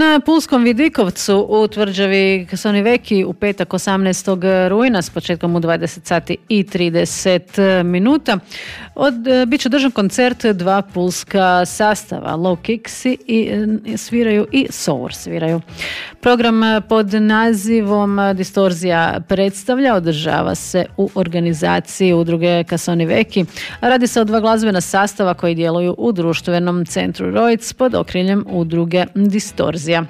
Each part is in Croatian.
Na Pulskom Vidikovcu u tvrđavi Kasoni Veki u petak 18. rujna s početkom u 20 sati i 30 minuta bit će održan koncert dva pulska sastava, Low Kicksi sviraju i Sour sviraju. Program pod nazivom Distorzija predstavlja održava se u organizaciji udruge Kasoni Veki. Radi se o dva glazbena sastava koji djeluju u društvenom centru Rojc pod okriljem udruge Distorzija.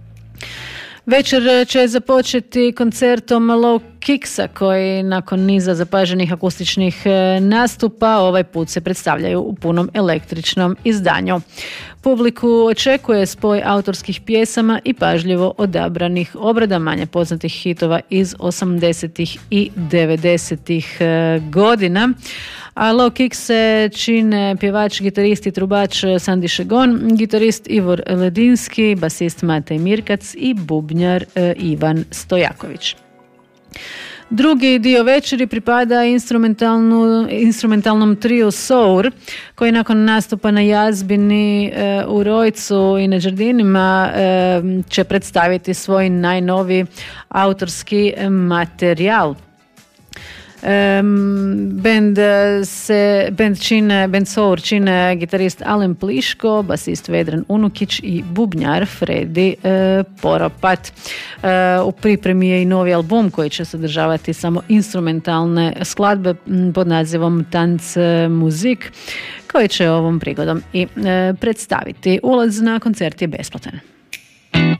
Večer će započeti koncertom Low Kicksa koji nakon niza zapaženih akustičnih nastupa ovaj put se predstavljaju u punom električnom izdanju. Publiku očekuje spoj autorskih pjesama i pažljivo odabranih obrada manje poznatih hitova iz 80. i 90. godina. A Low Kicks se čine pjevač, gitarist i trubač Sandi Šegon, gitarist Ivor Ledinski, basist Matej Mirkac i bubnjar Ivan Stojaković. Drugi dio večeri pripada instrumentalnom triju Sour, koji nakon nastupa na Jazbini u Rojcu i na Đerdinima će predstaviti svoj najnoviji autorski materijal. Band Sour čine gitarist Alen Pliško, basist Vedran Unukić i bubnjar Fredi Poropat. U pripremi je i novi album koji će sadržavati samo instrumentalne skladbe pod nazivom Tanz Muzik, koji će ovom prigodom i predstaviti. Ulaz na koncert je besplatan.